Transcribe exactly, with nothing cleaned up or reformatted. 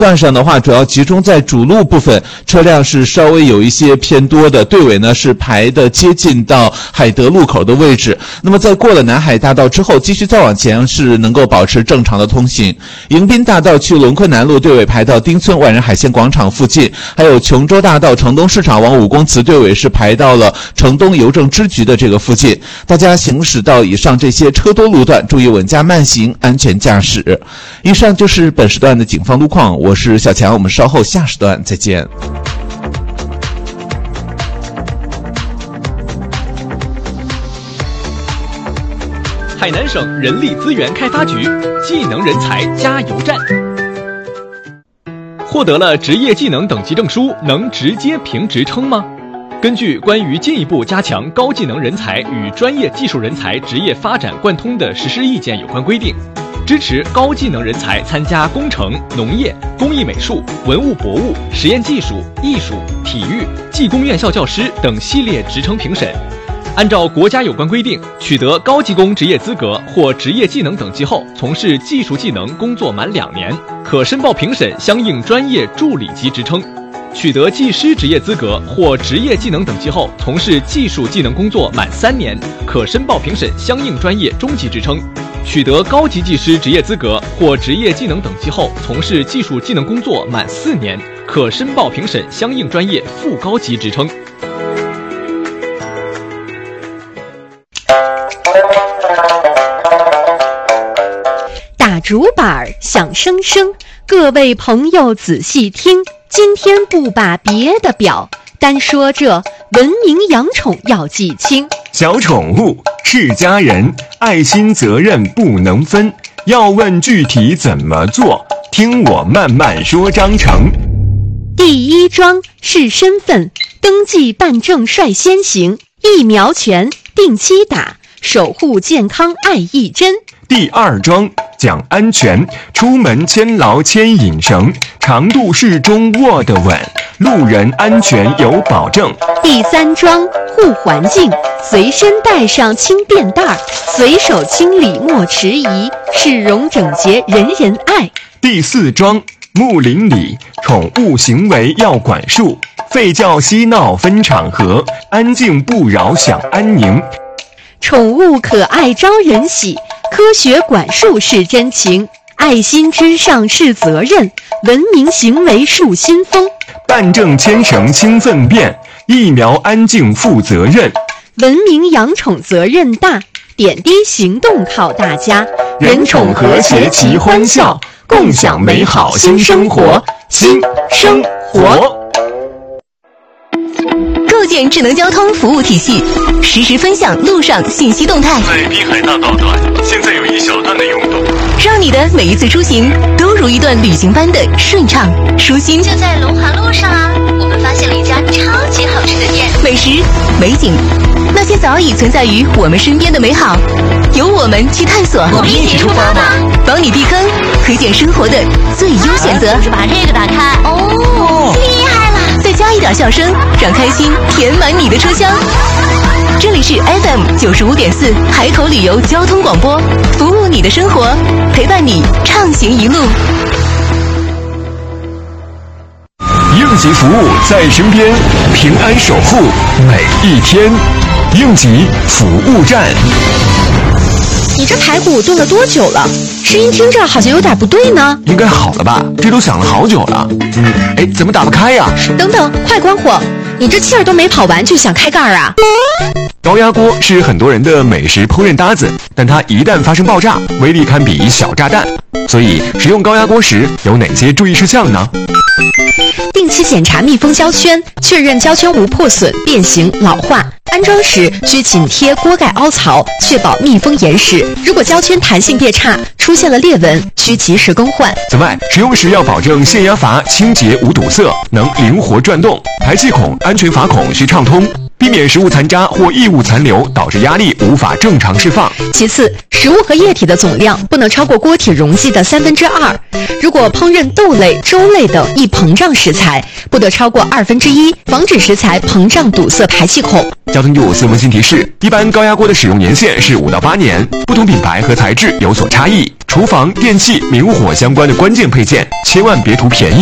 段上的话主要集中在主路部分，车辆是稍微有一些偏多的，队尾呢是排的接近到海德路口的位置。那么在过了南海大道之后，继续再往前是能够保持正常的通行。迎宾大道去龙昆南路队尾排到丁村万人海鲜广场附近，还有琼州大道城东市场往武公祠队尾是排到了城东邮政支局的这个附近。大家行驶到以上这些车多路段，注意稳驾慢行，安全驾驶。以上就是本时段的警方路况，我是小强，我们稍后下时段再见。 海南省人力资源开发局技能人才加油站。获得了职业技能等级证书，能直接评职称吗？根据关于进一步加强高技能人才与专业技术人才职业发展贯通的实施意见有关规定，支持高技能人才参加工程、农业、工艺美术、文物博物、实验技术、艺术、体育、技工院校教师等系列职称评审。按照国家有关规定，取得高技工职业资格或职业技能等级后，从事技术技能工作满两年，可申报评审相应专业助理级职称；取得技师职业资格或职业技能等级后，从事技术技能工作满三年，可申报评审相应专业中级职称；取得高级技师职业资格或职业技能等级后，从事技术技能工作满四年，可申报评审相应专业副高级职称。 打竹板响声声，各位朋友仔细听，今天不把别的表，单说这文明养宠要记清。 小宠物是家人，爱心责任不能分，要问具体怎么做，听我慢慢说章程。 第一桩是身份登记办证率先行，疫苗权定期打，守护健康爱一针。 第二桩讲安全，出门牵牢牵引绳，长度适中握得稳，路人安全有保证。 第三桩护环境，随身带上轻便袋，随手清理莫迟疑，市容整洁人人爱。 第四桩睦邻里，宠物行为要管束，吠叫嬉闹分场合，安静不扰享安宁。 宠物可爱招人喜，科学管束是真情，爱心之上是责任，文明行为树新风。 办证牵绳轻粪便，疫苗安静负责任， 文明养宠责任大，点滴行动靠大家， 人宠和谐齐欢笑，共享美好新生活，新生活。 构建智能交通服务体系，实时分享路上信息动态。 在滨海大道段，现在有一小段的拥堵， 让你的每一次出行都如一段旅行般的顺畅舒心。 就在龙华路上啊，我们发现了一家超级好吃的店， 美食、美景，那些早已存在于我们身边的美好，由我们去探索。 我们一起出发吧， 帮你避坑，推荐生活的最优选择。 就是把这个打开，哦，厉害了！ 再加一点笑声，让开心填满你的车厢。这里是 F M 九十五点四海口旅游交通广播，服务你的生活，陪伴你畅行一路。 应急服务在身边，平安守护每一天。应急服务站。 你这排骨炖了多久了？声音听着好像有点不对呢。 应该好了吧？这都响了好久了。嗯，哎，怎么打不开呀？ 等等，快关火！你这气儿都没跑完就想开盖儿啊？ 高压锅是很多人的美食烹饪搭子，但它一旦发生爆炸，威力堪比小炸弹。所以使用高压锅时有哪些注意事项呢？ 定期检查密封胶圈，确认胶圈无破损、变形、老化。安装时需紧贴锅盖凹槽，确保密封严实。如果胶圈弹性变差，出现了裂纹，需及时更换。 此外，使用时要保证限压阀清洁无堵塞，能灵活转动，排气孔、安全阀孔需畅通。 避免食物残渣或异物残留导致鸭粒无法正常释放。 其次，食物和液体的总量不能超过锅体容积的三分之二。如果烹饪豆类、粥类等易膨胀食材，不得超过二分之一，防止食材膨胀堵塞排气孔。 交通部新闻新提示：一般高压锅的使用年限是五到八年，不同品牌和材质有所差异。厨房、电器、明火相关的关键配件，千万别图便宜。